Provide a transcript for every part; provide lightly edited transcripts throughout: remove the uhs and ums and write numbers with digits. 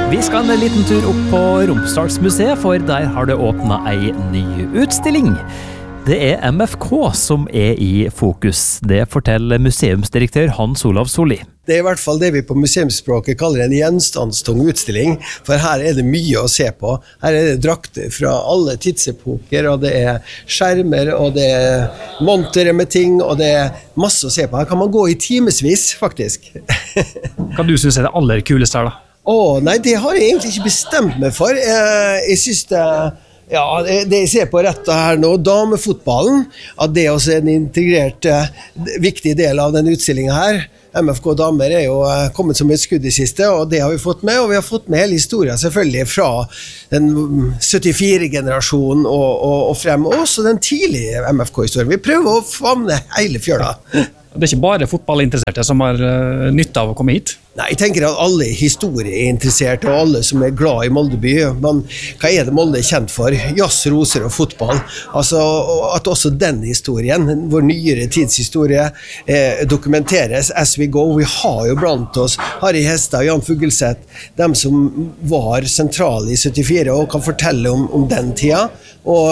Vi skal en liten tur opp på Romsdalsmuseet, for der har det åpnet en ny utstilling. Det MFK som i fokus. Det forteller museumsdirektør Hans Olav Solli. Det I hvert fall det vi på museumsspråket kaller en gjenstandstung utstilling, for her det mye å se på. Her det drakter fra alle tidsepoker, og det skjermer, og det montere med ting, og det masse å se på. Her kan man gå I timesvis, faktisk. Hva du synes det aller kuleste her da? Nei, det har jeg egentlig ikke bestemt meg for. Jeg synes det jeg ser på rett her nå, damefotballen, at det også en integrert viktig del av den utstillingen her. MFK damer jo kommet som et skudd I siste, og det har vi fått med, og vi har fått med hele historien selvfølgelig fra den 74-generasjonen og frem, og også den tidlige MFK-historien. Vi prøver å favne hele fjøla. Det ikke bare fotballinteresserte som har nytte av å komme hit? Nei, jeg tenker at alle historier interessert, og alle som glad I Moldeby. Men hva det Molde kjent for? Jazz, roser og fotball. Altså, at også den historien, vår nyere tidshistorie, dokumenteres as we go. Vi har jo blant oss Harry Hestad og Jan Fuglseth, dem som var sentrale I 74 og kan fortelle om den tida. Og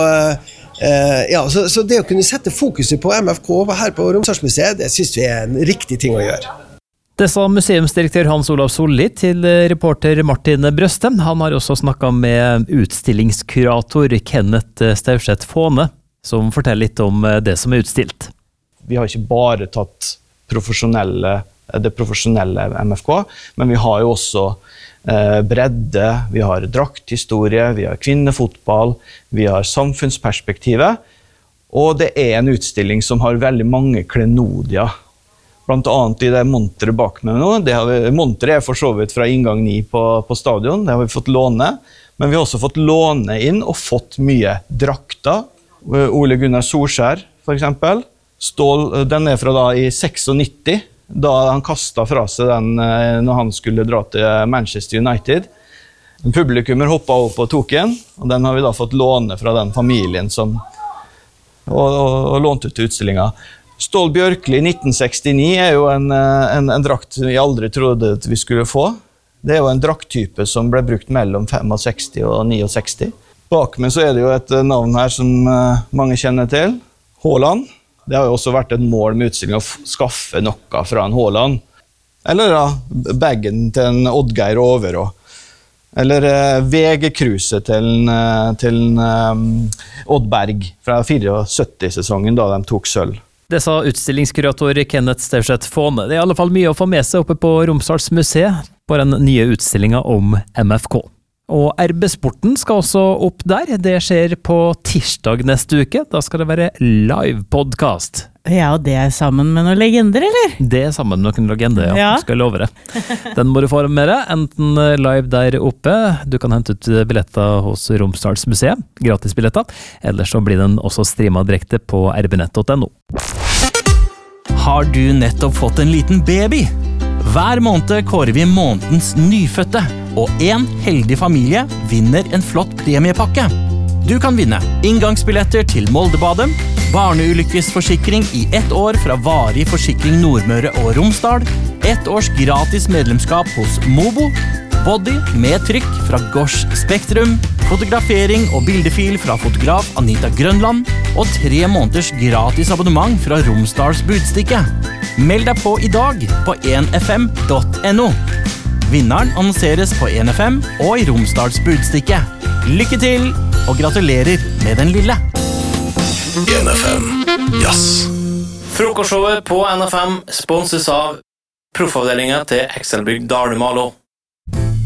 så det å kunne sette fokuset på MFK her på Romsdalsmuseet, det synes vi en riktig ting å gjøre. Det sa museumsdirektør Hans Olav Solli til reporter Martin Brøste. Han har også snakket med utstillingskurator Kenneth Staurseth Fåne, som forteller litt om det som utstilt. Vi har ikke bare tatt det profesjonelle MFK, men vi har jo også bredde, vi har drakthistorie, vi har kvinnefotball, vi har samfunnsperspektivet, og det en utstilling som har veldig mange klenodier. Blant annet I det monteret bak meg nå. Monteret for så vidt fra inngang 9 på stadion, det har vi fått låne, men vi har også fått låne inn og fått mye drakter. Ole Gunnar Solskjær, for eksempel. Stål, den fra da I 96, da han kastet fra seg den når han skulle dra til Manchester United. En publikummer hoppet opp og tok den, og den har vi da fått låne fra den familien som og lånt ut til utstillingen. Stål Bjørkli 1969 jo en drakt vi aldri trodde at vi skulle få. Det jo en drakttype som ble brukt mellom 65 og 69. Bak meg så det jo et navn her som mange kjenner til. Haaland. Det har jo også vært et mål med utstillingen å skaffe noe fra en Haaland. Eller da, baggen til en Oddgeir Overå. Eller VG-cruiset til Oddberg fra 74-sesongen da de tok sølv. Det sa utstillingskurator Kenneth Staurseth Fåne. Det I alle fall mye å få med seg oppe på Romsdalsmuseet på den nye utstillingen om MFK. Og RB-sporten skal også opp der. Det skjer på tirsdag neste uke. Da skal det være live-podcast. Ja, og det sammen med noen legender, eller? Det sammen med noen legender, ja. Skal jeg love det. Den må du få med deg, enten live der oppe. Du kan hente ut billetter hos Romsdalsmuseet, gratis billetter. Eller så blir den også streamet direkte på rbnett.no. Har du nettopp fått en liten baby? Hver måned kårer vi månedens nyfødte, og en heldig familie vinner en flott premiepakke. Du kan vinne inngangsbilletter til Moldebadet, barneulykkesforsikring I 1 år fra Varig Forsikring Nordmøre og Romsdal, 1 års gratis medlemskap hos Mobo, body med trykk fra Gosh Spektrum, fotografering og bildefil fra fotograf Anita Grønland, og 3 måneders gratis abonnement fra Romsdals Budstikke. Meld deg på I dag på 1fm.no. Vinneren annonseres på 1FM og I Romsdals Budstikke. Lykke til, og gratulerer med den lille! 1FM Jazz. Frokostshowet på NFM sponses av proffavdelingen til Excelbygg Dalumalo.